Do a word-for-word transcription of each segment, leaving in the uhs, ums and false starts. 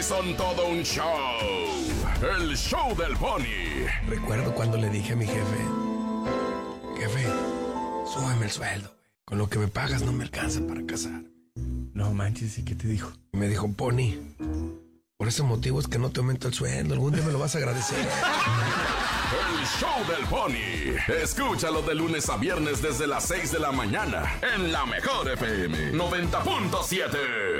son todo un show. El show del Pony. Recuerdo cuando le dije a mi jefe: jefe, súbeme el sueldo. Con lo que me pagas no me alcanza para casarme. No manches, ¿y qué te dijo? Y me dijo: Pony, por ese motivo es que no te aumento el sueldo. Algún día me lo vas a agradecer. El show del Pony. Escúchalo de lunes a viernes desde las seis de la mañana en La Mejor F M noventa punto siete.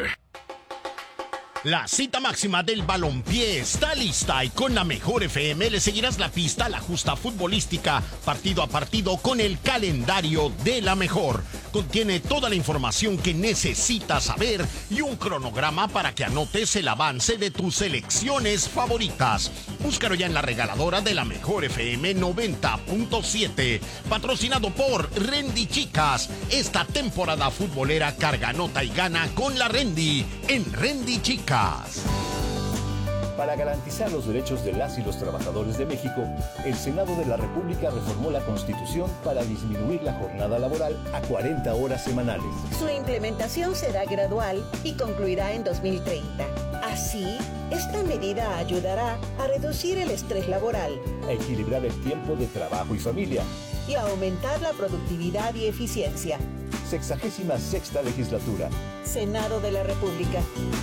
La cita máxima del balompié está lista y con La Mejor F M le seguirás la pista a la justa futbolística, partido a partido con el calendario de La Mejor. Contiene toda la información que necesitas saber y un cronograma para que anotes el avance de tus selecciones favoritas. Búscalo ya en la regaladora de La Mejor F M noventa punto siete. Patrocinado por Rendy Chicas. Esta temporada futbolera carga nota y gana con la Rendy en Rendy Chicas. Para garantizar los derechos de las y los trabajadores de México, el Senado de la República reformó la Constitución para disminuir la jornada laboral a cuarenta horas semanales. Su implementación será gradual y concluirá en dos mil treinta. Así, esta medida ayudará a reducir el estrés laboral, a equilibrar el tiempo de trabajo y familia y a aumentar la productividad y eficiencia. Sexagésima sexta legislatura. Senado de la República.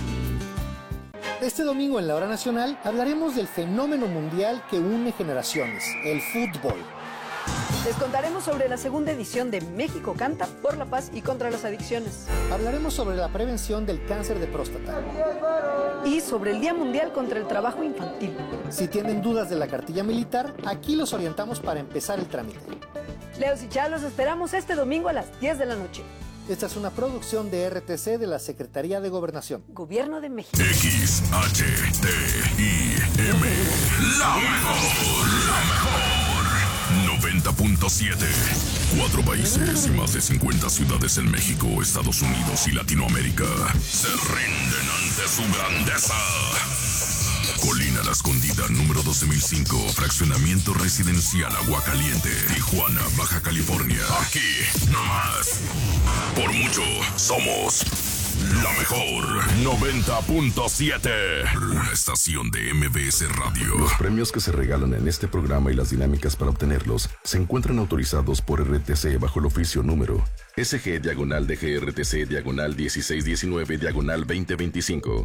Este domingo en la Hora Nacional hablaremos del fenómeno mundial que une generaciones, el fútbol. Les contaremos sobre la segunda edición de México Canta por la paz y contra las adicciones. Hablaremos sobre la prevención del cáncer de próstata. Y sobre el Día Mundial contra el Trabajo Infantil. Si tienen dudas de la cartilla militar, aquí los orientamos para empezar el trámite. Leos y Chá, los esperamos este domingo a las diez de la noche. Esta es una producción de R T C de la Secretaría de Gobernación. Gobierno de México. X H T I M. La mejor. La mejor. noventa punto siete. Cuatro países y más de cincuenta ciudades en México, Estados Unidos y Latinoamérica se rinden ante su grandeza. Colina La Escondida, número doce mil cinco, fraccionamiento residencial Aguacaliente, Tijuana, Baja California. Aquí, nomás. Por mucho, somos la mejor. noventa punto siete. Una estación de M B S Radio. Los premios que se regalan en este programa y las dinámicas para obtenerlos se encuentran autorizados por R T C bajo el oficio número S G diagonal D G R T C diagonal dieciséis diecinueve diagonal veinte veinticinco.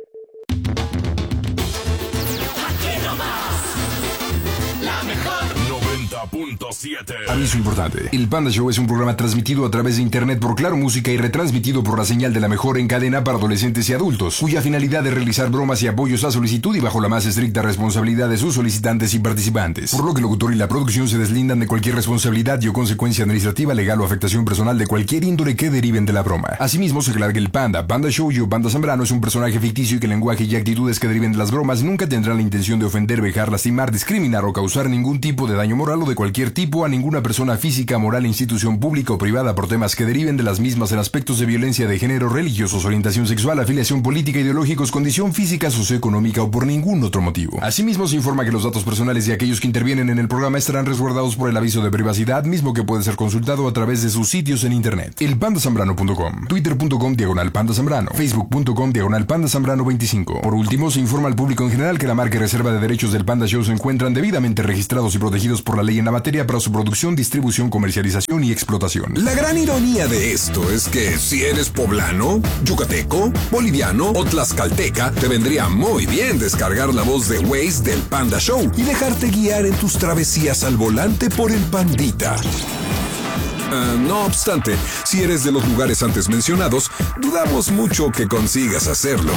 noventa punto siete. Aviso importante. El Panda Show es un programa transmitido a través de internet por Claro Música y retransmitido por la señal de La Mejor en cadena para adolescentes y adultos, cuya finalidad es realizar bromas y apoyos a solicitud y bajo la más estricta responsabilidad de sus solicitantes y participantes. Por lo que el locutor y la producción se deslindan de cualquier responsabilidad y o consecuencia administrativa, legal o afectación personal de cualquier índole que deriven de la broma. Asimismo, se aclara que el Panda, Panda Show y o Panda Zambrano es un personaje ficticio y que el lenguaje y actitudes que deriven de las bromas nunca tendrán la intención de ofender, vejar, lastimar, discriminar o causar ningún tipo de daño moral o de cualquier tipo a ninguna persona física, moral, institución pública o privada por temas que deriven de las mismas en aspectos de violencia de género, religiosos, orientación sexual, afiliación política, ideológicos, condición física, socioeconómica o por ningún otro motivo. Asimismo, se informa que los datos personales de aquellos que intervienen en el programa estarán resguardados por el aviso de privacidad, mismo que puede ser consultado a través de sus sitios en internet. el panda zambrano punto com, twitter punto com diagonal panda zambrano, facebook punto com diagonal panda zambrano veinticinco. Por último, se informa al público en general que la marca y reserva de derechos del Panda Show se encuentran debidamente registrados y protegidos por la ley en la materia para su producción, distribución, comercialización y explotación. La gran ironía de esto es que si eres poblano, yucateco, boliviano o tlaxcalteca, te vendría muy bien descargar la voz de Waze del Panda Show y dejarte guiar en tus travesías al volante por el Pandita. Uh, no obstante, si eres de los lugares antes mencionados, dudamos mucho que consigas hacerlo.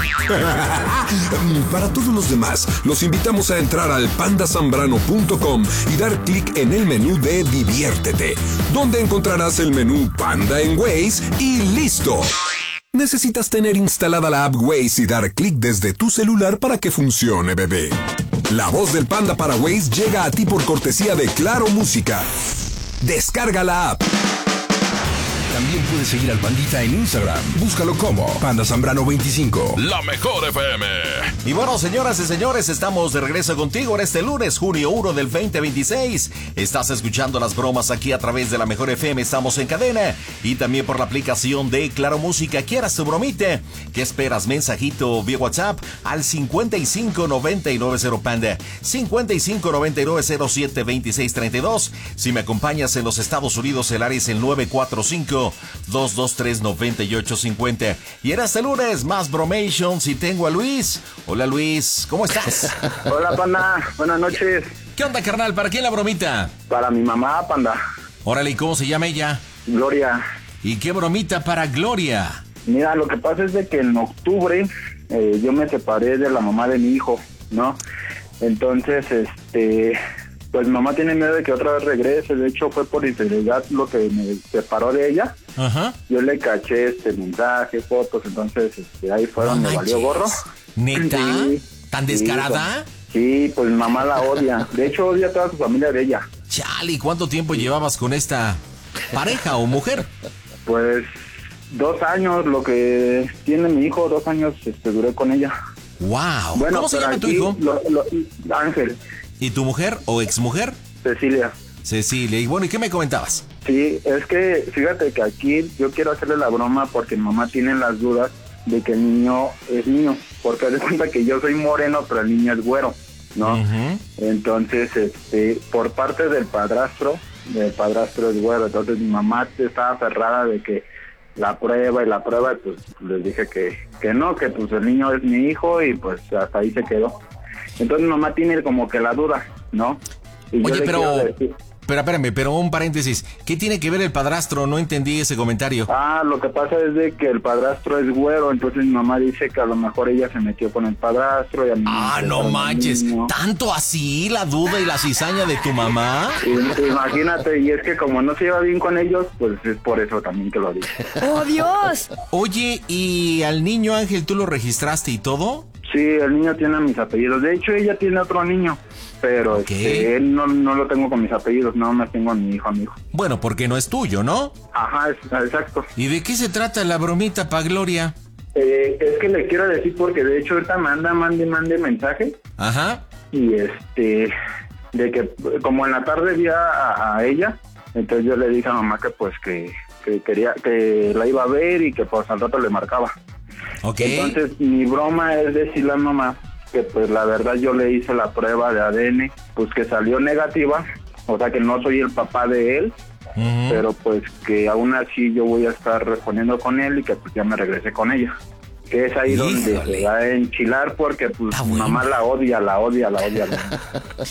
Para todos los demás, los invitamos a entrar al panda zambrano punto com y dar clic en el menú de Diviértete, donde encontrarás el menú Panda en Waze y ¡listo! Necesitas tener instalada la app Waze y dar clic desde tu celular para que funcione, bebé. La voz del Panda para Waze llega a ti por cortesía de Claro Música. Descarga la app. También puedes seguir al Pandita en Instagram. Búscalo como Panda Zambrano veinticinco. La mejor F M. Y bueno, señoras y señores, estamos de regreso contigo en este lunes, junio primero del veinte veintiséis. Estás escuchando las bromas aquí a través de la mejor F M. Estamos en cadena y también por la aplicación de Claro Música. ¿Quieras tu bromita? ¿Qué esperas? Mensajito vía WhatsApp al cincuenta y cinco noventa y nueve cero Panda, cincuenta y cinco noventa y nueve cero siete veintiséis treinta y dos. Si me acompañas en los Estados Unidos, el área es el nueve cuatro cinco, dos dos tres, nueve ocho cinco cero. Y en este lunes, más bromations y tengo a Luis. Hola Luis, ¿cómo estás? Hola Panda, buenas noches. ¿Qué onda, carnal? ¿Para quién la bromita? Para mi mamá, Panda. Órale, ¿y cómo se llama ella? Gloria. ¿Y qué bromita para Gloria? Mira, lo que pasa es de que en octubre eh, yo me separé de la mamá de mi hijo, ¿no? Entonces, este, pues mi mamá tiene miedo de que otra vez regrese. De hecho, fue por integridad lo que me separó de ella. Ajá. Yo le caché este mensaje, fotos, entonces este, ahí fueron, no me valió gorro. ¿Neta? Sí, ¿Tan descarada? Sí, sí, pues mi mamá la odia. De hecho, odia a toda su familia de ella. Chale, ¿cuánto tiempo llevabas con esta pareja o mujer? Pues dos años, lo que tiene mi hijo, dos años este, duré con ella. Wow. Bueno, ¿cómo se llama aquí, tu hijo? Lo, lo, Ángel. ¿Y tu mujer o exmujer? Cecilia. Cecilia. Y bueno, ¿y qué me comentabas? Sí, es que fíjate que aquí yo quiero hacerle la broma porque mi mamá tiene las dudas de que el niño es niño. Porque haz de cuenta que yo soy moreno, pero el niño es güero, ¿no? Uh-huh. Entonces, este, por parte del padrastro, el padrastro es güero. Entonces mi mamá estaba aferrada de que la prueba y la prueba, pues les dije que, que no, que pues el niño es mi hijo y pues hasta ahí se quedó. Entonces mi mamá tiene como que la duda, ¿no? Y Oye, yo le pero, decir, pero espérame, pero un paréntesis, ¿qué tiene que ver el padrastro? No entendí ese comentario. Ah, lo que pasa es de que el padrastro es güero, entonces mi mamá dice que a lo mejor ella se metió con el padrastro y a mí Ah, no manches, ¿tanto así la duda y la cizaña de tu mamá? Y, imagínate, y es que como no se lleva bien con ellos, pues es por eso también que lo dice. ¡Oh, Dios! Oye, ¿y al niño Ángel tú lo registraste y todo? Sí, el niño tiene mis apellidos. De hecho, ella tiene otro niño, pero okay. este, él no, no lo tengo con mis apellidos, no me tengo a mi hijo, a mi hijo. Bueno, porque no es tuyo, ¿no? Ajá, es, exacto. ¿Y de qué se trata la bromita pa' Gloria? Eh, es que le quiero decir porque de hecho ahorita manda, mande, mande mensaje. Ajá. Y este, de que como en la tarde vi a, a ella, entonces yo le dije a mamá que pues que, que quería, que la iba a ver y que pues al rato le marcaba. Okay. Entonces mi broma es decirle a mamá que pues la verdad yo le hice la prueba de A D N, pues que salió negativa, o sea que no soy el papá de él, uh-huh. pero pues que aún así yo voy a estar respondiendo con él y que pues ya me regresé con ella. Que es ahí Híjole. donde se va a enchilar porque pues ah, bueno. mamá la odia, la odia, la odia. La...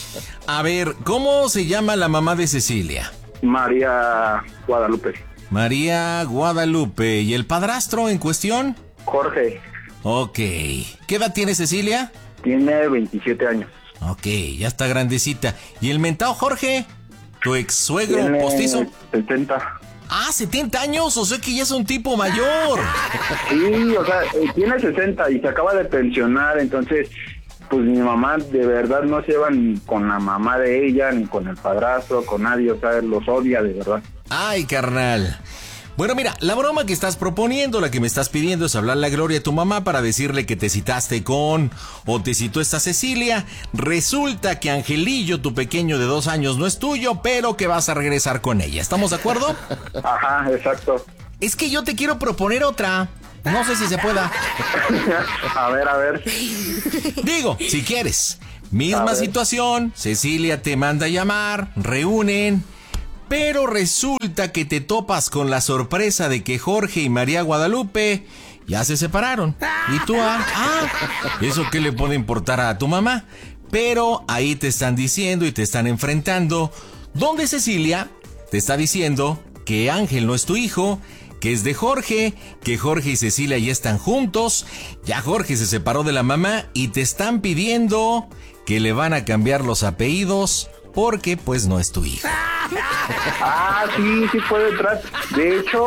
A ver, ¿cómo se llama la mamá de Cecilia? María Guadalupe. María Guadalupe. ¿Y el padrastro en cuestión? Jorge. Ok. ¿Qué edad tiene Cecilia? Tiene veintisiete años. Ok, ya está grandecita. ¿Y el mentado Jorge? ¿Tu ex suegro tiene postizo? setenta. Ah, setenta años, o sea que ya es un tipo mayor. Sí, o sea, tiene sesenta y se acaba de pensionar, entonces, pues mi mamá de verdad no se lleva ni con la mamá de ella, ni con el padrastro, con nadie, o sea, los odia de verdad. Ay, carnal. Bueno, mira, la broma que estás proponiendo, la que me estás pidiendo es hablarle a Gloria, a tu mamá, para decirle que te citaste con, o te citó esta Cecilia. Resulta que Angelillo, tu pequeño de dos años, no es tuyo, pero que vas a regresar con ella. ¿Estamos de acuerdo? Ajá, exacto. Es que yo te quiero proponer otra. No sé si se pueda. A ver, a ver. Digo, si quieres. Misma situación, Cecilia te manda a llamar, reúnen... Pero resulta que te topas con la sorpresa de que Jorge y María Guadalupe ya se separaron. Y tú, ah, ah, ¿eso qué le puede importar a tu mamá? Pero ahí te están diciendo y te están enfrentando, donde Cecilia te está diciendo que Ángel no es tu hijo, que es de Jorge, que Jorge y Cecilia ya están juntos, ya Jorge se separó de la mamá y te están pidiendo que le van a cambiar los apellidos porque pues no es tu hijo. Ah, sí, sí puede entrar. De hecho,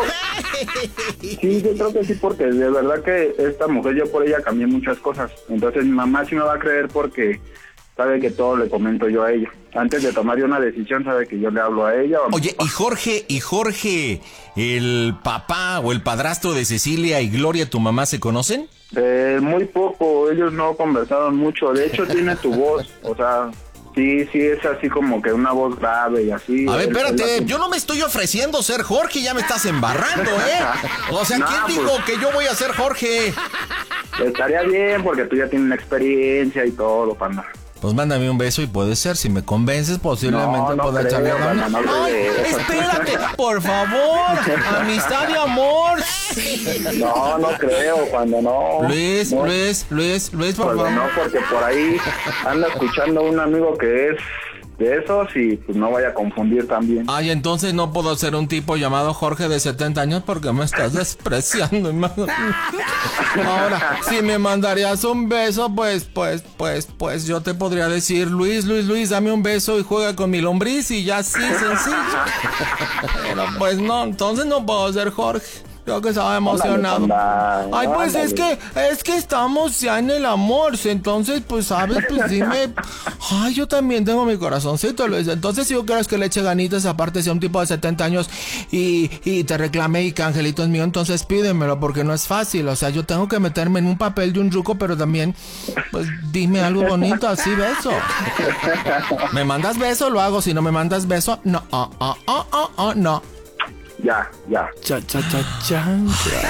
sí, yo creo que sí, porque de verdad que esta mujer, yo por ella cambié muchas cosas. Entonces mi mamá sí me va a creer porque sabe que todo le comento yo a ella. Antes de tomar yo una decisión, sabe que yo le hablo a ella. Oye, ¿y Jorge, y Jorge, el papá o el padrastro de Cecilia y Gloria, tu mamá, se conocen? Eh, muy poco, ellos no conversaron mucho. De hecho, tiene tu voz, o sea, sí, sí es así como que una voz grave y así. A ver, él, espérate, él... yo no me estoy ofreciendo ser Jorge, ya me estás embarrando, ¿eh? O sea, No, ¿quién pues... dijo que yo voy a ser Jorge? Estaría bien, porque tú ya tienes una experiencia y todo, panda. Pues mándame un beso y puede ser, si me convences, posiblemente no, no pueda echarle creo, ganas. no, no ¡Ay, creo. espérate! ¡Por favor! ¡Amistad y amor! No, no creo, cuando no. Luis, no. Luis, Luis, Luis, por Cuando favor. no, porque por ahí anda escuchando un amigo que es de esos y pues no vaya a confundir también. Ay, entonces no puedo ser un tipo llamado Jorge de setenta años porque me estás despreciando, hermano. Ahora, si me mandarías un beso, pues, pues, pues, pues yo te podría decir, Luis, Luis, Luis, dame un beso y juega con mi lombriz y ya así, sencillo. Pero pues no, entonces no puedo ser Jorge. Creo que estaba emocionado. Ay, pues es que, es que estamos ya en el amor, entonces, pues, ¿sabes? Pues dime. Ay, yo también tengo mi corazoncito, Luis. Entonces, si yo quieres que le eche ganitas, aparte sea un tipo de setenta años y, y te reclame y que Angelito es mío, entonces pídemelo, porque no es fácil. O sea, yo tengo que meterme en un papel de un ruco, pero también, pues, dime algo bonito, así, beso. ¿Me mandas beso? Lo hago. Si no me mandas beso, no, oh, oh, oh, oh, oh, no. Ya, ya. Cha, cha, cha, chanclas.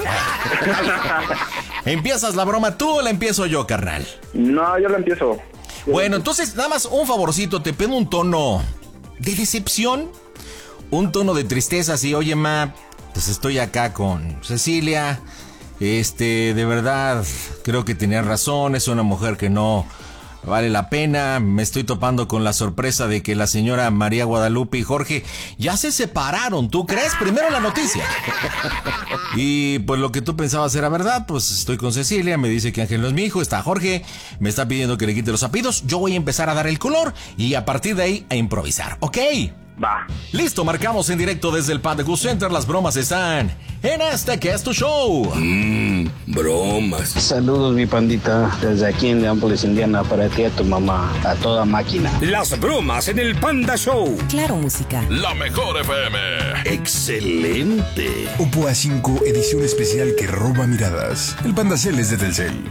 ¿Empiezas la broma tú o la empiezo yo, carnal? No, yo la empiezo. Bueno, entonces, nada más un favorcito. Te pido un tono de decepción, un tono de tristeza. Así, oye, ma, pues estoy acá con Cecilia. Este, de verdad, creo que tenía razón. Es una mujer que no vale la pena. Me estoy topando con la sorpresa de que la señora María Guadalupe y Jorge ya se separaron. ¿Tú crees? Primero la noticia. Y pues lo que tú pensabas era verdad. Pues estoy con Cecilia, me dice que Ángel no es mi hijo. Está Jorge, me está pidiendo que le quite los apellidos. Yo voy a empezar a dar el color y a partir de ahí a improvisar, ¿ok? Va. Listo, marcamos en directo desde el Panda Cool Center. Las bromas están en este que es tu show. Mmm, bromas. Saludos, mi pandita, desde aquí en Leópolis, Indiana, para ti y a tu mamá, a toda máquina. Las bromas en el Panda Show. Claro, música. La mejor F M. Excelente. Oppo A cinco, edición especial que roba miradas. El Panda Cel es de Telcel.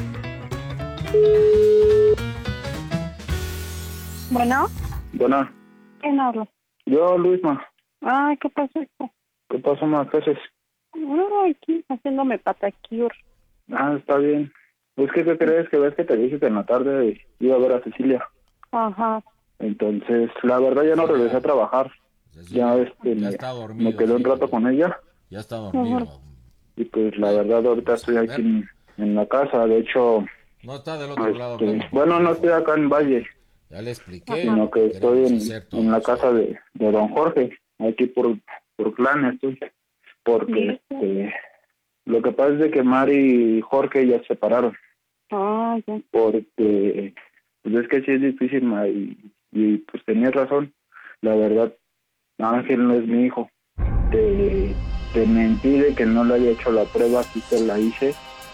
Bueno. Bueno. ¿Quién habla? Yo, Luisma. Ay, ¿qué pasó, hijo? ¿Qué pasó, ma? ¿Qué haces? No, aquí, haciéndome patacure. Ah, está bien. Es que, ¿qué crees? Que ves que te dije que en la tarde iba a ver a Cecilia. Ajá. Entonces, la verdad ya no regresé a trabajar. Ya, este, me, me quedé un rato con ella. Ya está dormido. Y pues, la verdad, ahorita estoy aquí en, en la casa. De hecho... No está del otro este, lado. ¿No? Bueno, no estoy acá en Valle. Ya le expliqué. Sino que estoy en, en la casa de, de don Jorge. Aquí por, por clan estoy. Porque este, lo que pasa es de que Mari y Jorge ya se separaron. Ah, ya. Porque pues es que sí es difícil, ma, y, y pues tenías razón. La verdad, Ángel no es mi hijo. Te, te mentí de que no le había hecho la prueba, sí te la hice.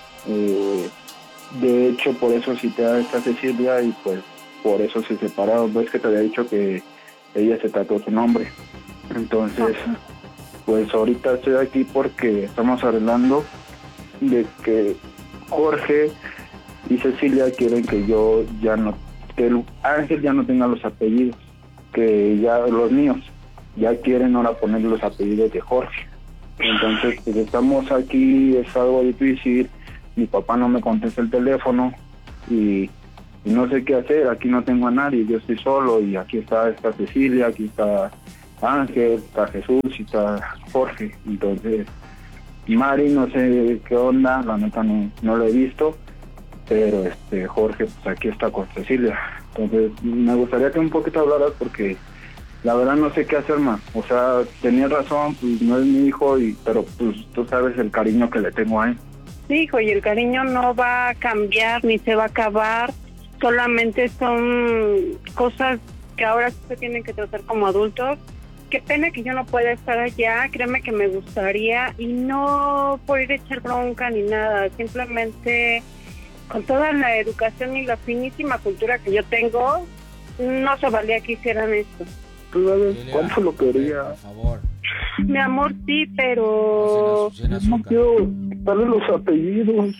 Eh, de hecho, por eso cité a esta Cecilia y pues por eso se separaron. Ves que te había dicho que ella se trató su nombre. Entonces, pues ahorita estoy aquí porque estamos arreglando de que Jorge y Cecilia quieren que yo ya no, que el Ángel ya no tenga los apellidos, que ya los míos, ya quieren ahora poner los apellidos de Jorge. Entonces, pues estamos aquí, es algo difícil, mi papá no me contesta el teléfono y, y no sé qué hacer, aquí no tengo a nadie, yo estoy solo y aquí está, está Cecilia, aquí está Ángel, está Jesús y está Jorge. Entonces, Mari no sé qué onda, la neta no, no lo he visto, pero este Jorge pues aquí está con Cecilia. Entonces, me gustaría que un poquito hablaras porque la verdad no sé qué hacer más. O sea, tenía razón, pues no es mi hijo, y pero pues tú sabes el cariño que le tengo a él. Sí, hijo, y el cariño no va a cambiar ni se va a acabar, solamente son cosas que ahora se tienen que tratar como adultos. Qué pena que yo no pueda estar allá, créeme que me gustaría, y no por ir a echar bronca ni nada, simplemente con toda la educación y la finísima cultura que yo tengo, no se valía que hicieran esto. ¿Tú sabes cuánto lo quería? Por favor. Mi amor, sí, pero... No quiero darle los apellidos.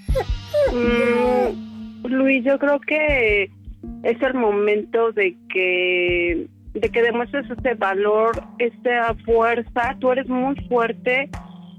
Mm, Luis, yo creo que es el momento de que de que demuestres ese valor, esa fuerza. Tú eres muy fuerte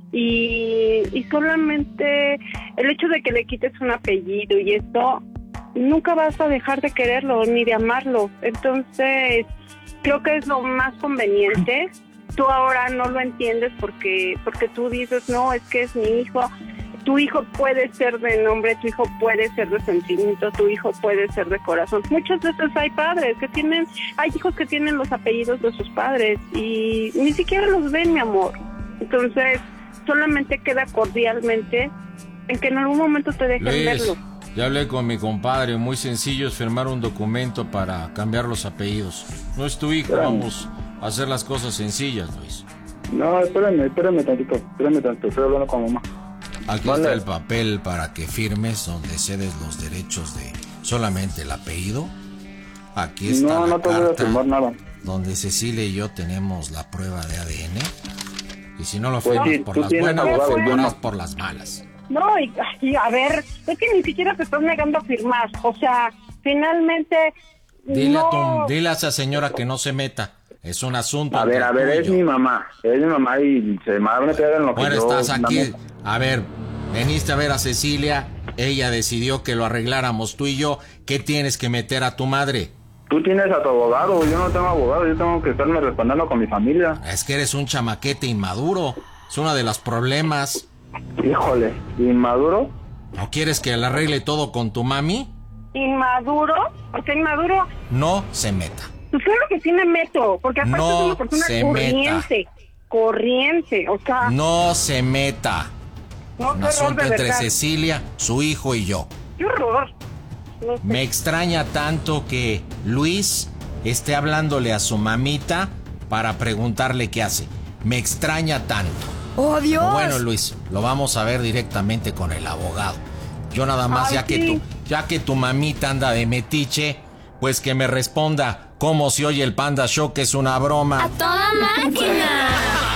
y, y solamente el hecho de que le quites un apellido y esto, nunca vas a dejar de quererlo ni de amarlo. Entonces, creo que es lo más conveniente. Tú ahora no lo entiendes porque porque tú dices, no, es que es mi hijo. Tu hijo puede ser de nombre, tu hijo puede ser de sentimiento, tu hijo puede ser de corazón. Muchas veces hay padres que tienen, hay hijos que tienen los apellidos de sus padres y ni siquiera los ven, mi amor. Entonces, solamente queda cordialmente en que en algún momento te dejen Luis, verlo. ya hablé con mi compadre, muy sencillo es firmar un documento para cambiar los apellidos. No es tu hijo, vamos a hacer las cosas sencillas, Luis. No, espérame, espérame tantito, espérame tantito, estoy hablando con mamá. Aquí ¿Dónde? está el papel para que firmes donde cedes los derechos de solamente el apellido. Aquí está No, la no te voy a carta firmar nada. donde Cecilia y yo tenemos la prueba de A D N. Y si no lo Pues firmas sí, por tú las tienes buenas, abogado, lo yo firmarás no. por las malas. No, y, y a ver, es que ni siquiera te estás negando a firmar. O sea, finalmente... Dile, no... a tu, dile a esa señora que no se meta. Es un asunto. A ver, entre a ver, tú y es yo. mi mamá, es mi mamá y se me va a meter en lo que Bueno, yo... estás aquí. dame- A ver, veniste a ver a Cecilia. Ella decidió que lo arregláramos tú y yo. ¿Qué tienes que meter a tu madre? Tú tienes a tu abogado, yo no tengo abogado, yo tengo que estarme respaldando con mi familia. Es que eres un chamaquete inmaduro. Es uno de los problemas. Híjole, ¿inmaduro? ¿No quieres que le arregle todo con tu mami? ¿Inmaduro? ¿Por qué inmaduro? No se meta. Pues claro que sí me meto, porque aparte No es una persona se corriente. Corriente, o sea... No se meta. No, Un qué horror, asunto de entre verdad. Cecilia, su hijo y yo. ¡Qué horror! No sé. Me extraña tanto que Luis esté hablándole a su mamita para preguntarle qué hace. Me extraña tanto. ¡Oh, Dios! Bueno, Luis, lo vamos a ver directamente con el abogado. Yo nada más, Ay, ya que sí. tu, ya que tu mamita anda de metiche, pues que me responda cómo se oye el Panda Show, que es una broma. ¡A toda máquina!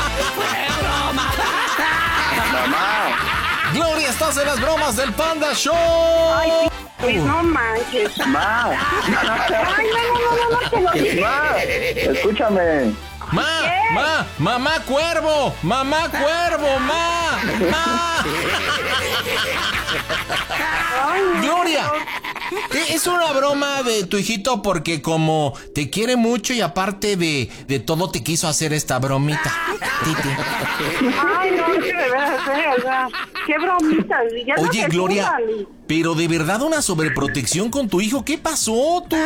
Gloria, estás en las bromas del Panda Show. Ay, pues no manches. Ma, Ay, no, no, no, no, no, te lo dije. ma, escúchame. Ma, ma, mamá cuervo, mamá cuervo, ma, ma. Ay, no, Gloria, no. e- es una broma de tu hijito porque como te quiere mucho y aparte de, de todo te quiso hacer esta bromita. Titi. Ay, no, es que de veras, eh, o sea, qué bromitas. Ya no Oye, te Gloria, suban, Luis. pero de verdad una sobreprotección con tu hijo, ¿qué pasó tú?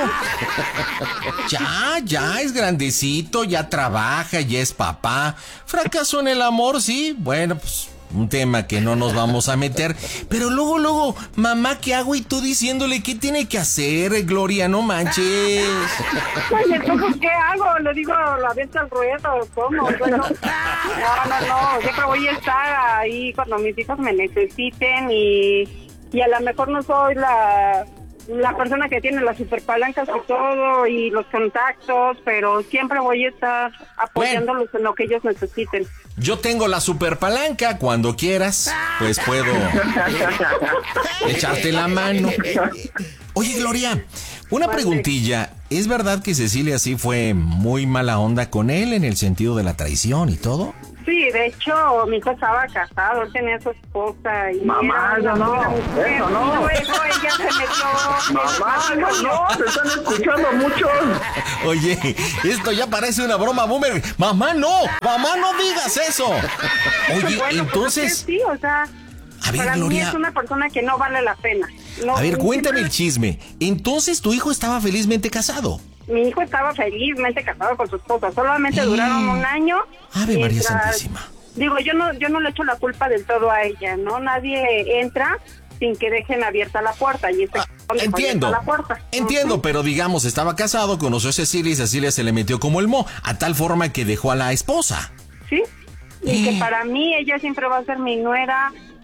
Ya, ya es grandecito, ya trabaja, ya es papá. Fracasó en el amor, sí, bueno, pues un tema que no nos vamos a meter. Pero luego, luego, mamá, ¿qué hago? Y tú diciéndole qué tiene que hacer, Gloria, no manches. Oye, entonces, ¿qué hago? ¿Le digo, la aviento al ruedo? ¿Cómo? Bueno, no, no, no, siempre voy a estar ahí cuando mis hijos me necesiten y, y a lo mejor no soy la, la persona que tiene las super palancas y todo y los contactos, pero siempre voy a estar apoyándolos en lo que ellos necesiten. Yo tengo la super palanca, cuando quieras, pues puedo echarte la mano. Oye, Gloria, una preguntilla. ¿Es verdad que Cecilia sí fue muy mala onda con él en el sentido de la traición y todo? Sí, de hecho, mi hijo estaba casado, él tenía su esposa y... Mamá, era eso no, una mujer, eso no. y luego ella se metió... Mamá, eso no, se están escuchando muchos. Oye, esto ya parece una broma boomer. Mamá, no, mamá, no digas eso. Oye, Bueno, entonces... pues es que sí, o sea, A ver, para mí Gloria. es una persona que no vale la pena. No, A ver, ni cuéntame el siquiera- chisme. Entonces tu hijo estaba felizmente casado. Mi hijo estaba felizmente casado con su esposa, solamente Eh. duraron un año. Ave María mientras- Santísima. Digo, yo no, yo no le echo la culpa del todo a ella, ¿no? Nadie entra sin que dejen abierta la puerta y este dejó Entiendo, abierta la puerta. entiendo, pero digamos, estaba casado, conoció a Cecilia y Cecilia se le metió como el mo, a tal forma que dejó a la esposa. Sí, y Eh. que para mí ella siempre va a ser mi nuera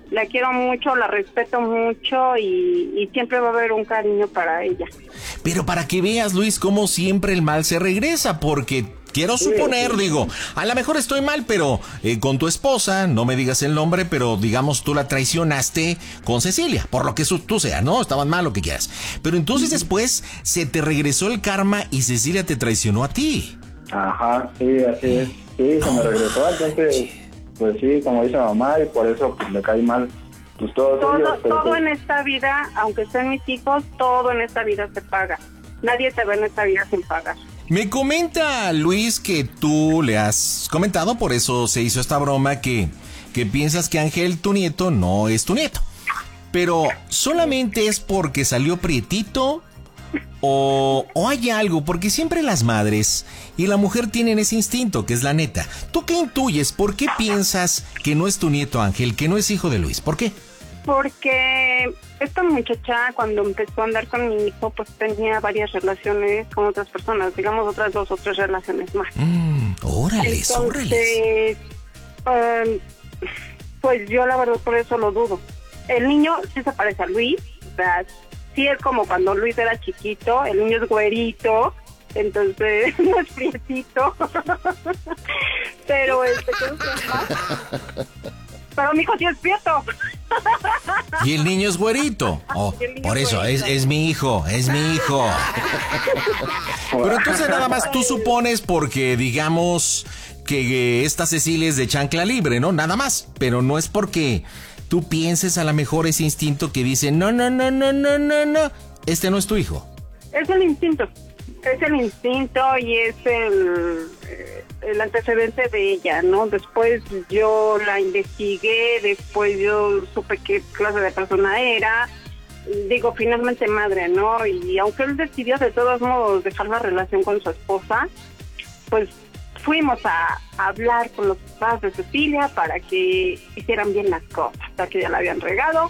La quiero mucho, la respeto mucho y, y siempre va a haber un cariño para ella. Pero para que veas, Luis, cómo siempre el mal se regresa, porque quiero suponer, sí, sí. digo, a lo mejor estoy mal, pero eh, con tu esposa, no me digas el nombre, pero digamos tú la traicionaste con Cecilia, por lo que eso, tú seas, ¿no? Estaban mal, lo que quieras. Pero entonces después se te regresó el karma y Cecilia te traicionó a ti. Ajá, sí, así es. Sí, se me regresó, entonces, pues sí, como dice mamá, y por eso pues, me cae mal. Pues todo, todo, ellos, todo pues, en esta vida, aunque sean mis hijos, todo en esta vida se paga. Nadie te ve en esta vida sin pagar. Me comenta Luis que tú le has comentado, por eso se hizo esta broma, que, que piensas que Ángel, tu nieto, no es tu nieto. Pero, ¿solamente es porque salió prietito? O, o hay algo, porque siempre las madres y la mujer tienen ese instinto, que es la neta. ¿Tú qué intuyes? ¿Por qué piensas que no es tu nieto Ángel, que no es hijo de Luis? ¿Por qué? Porque esta muchacha, cuando empezó a andar con mi hijo, pues tenía varias relaciones con otras personas, digamos otras dos o tres relaciones más. Mm, órales, órales. Um, pues yo la verdad por eso lo dudo. El niño sí se parece a Luis, o sea, sí es como cuando Luis era chiquito, el niño es güerito, entonces no es prietito. Pero este, ¿qué es más? Pero mi hijo sí es prieto. Y el niño es güerito. Oh, por eso, es, es mi hijo, es mi hijo. Pero entonces nada más tú supones porque, digamos, que esta Cecilia es de chancla libre, ¿no? Nada más. Pero no es porque tú pienses a lo mejor ese instinto que dice, no, no, no, no, no, no, no, este no es tu hijo. Es el instinto. Es el instinto y es el, el antecedente de ella, ¿no? Después yo la investigué, después yo supe qué clase de persona era, digo, finalmente madre, ¿no? Y aunque él decidió de todos modos dejar la relación con su esposa, pues fuimos a, a hablar con los papás de Cecilia para que hicieran bien las cosas, hasta que ya la habían regado.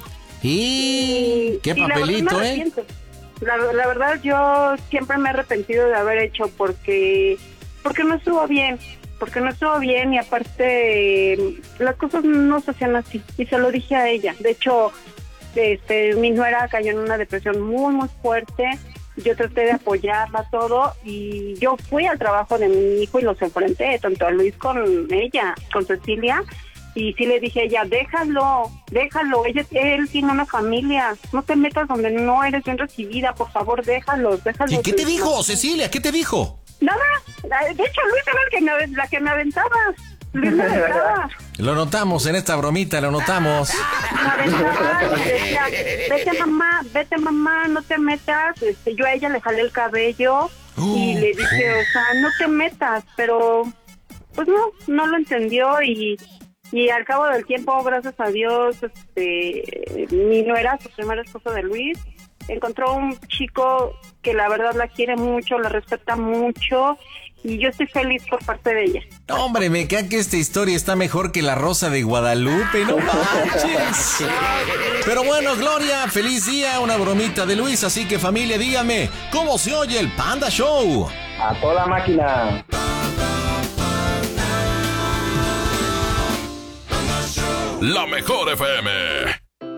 Y, qué papelito, ¿eh? La, la verdad yo siempre me he arrepentido de haber hecho porque porque no estuvo bien, porque no estuvo bien y aparte las cosas no se hacían así y se lo dije a ella. De hecho, este, mi nuera cayó en una depresión muy muy fuerte, yo traté de apoyarla todo y yo fui al trabajo de mi hijo y los enfrenté, tanto a Luis con ella, con Cecilia. Y sí le dije a ella, déjalo, déjalo, ella, él tiene una familia, no te metas donde no eres bien recibida, por favor, déjalo, déjalo. ¿Y qué te dijo, Cecilia? ¿Qué te dijo? Nada, de hecho Luis era el que me, la que me aventaba, Luis me aventaba. Lo notamos en esta bromita, lo notamos. Me aventaba y decía, vete mamá, vete mamá, no te metas, este, yo a ella le jalé el cabello uh, y le dije, o sea, no te metas, pero pues no, no lo entendió y... Y al cabo del tiempo, gracias a Dios, este, mi nuera, su primer esposo de Luis, encontró un chico que la verdad la quiere mucho, la respeta mucho y yo estoy feliz por parte de ella. Hombre, me cae que esta historia está mejor que la Rosa de Guadalupe, no manches. Pero bueno, Gloria, feliz día, una bromita de Luis, así que familia, dígame, ¿cómo se oye el Panda Show? A toda máquina. La Mejor F M.